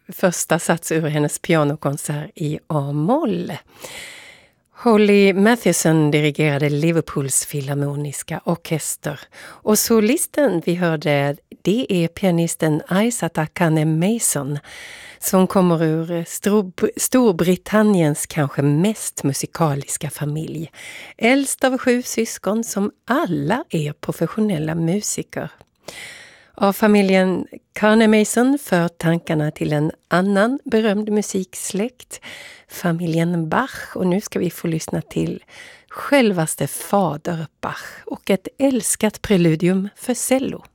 första sats ur hennes pianokonsert i A-moll. Holly Mathieson dirigerade Liverpools filharmoniska orkester. Och solisten vi hörde, det är pianisten Isaac Akane Mason som kommer ur Storbritanniens kanske mest musikaliska familj. Äldst av 7 syskon som alla är professionella musiker. Av familjen Akane Mason för tankarna till en annan berömd musiksläkt, familjen Bach. Och nu ska vi få lyssna till självaste fader Bach och ett älskat preludium för cello.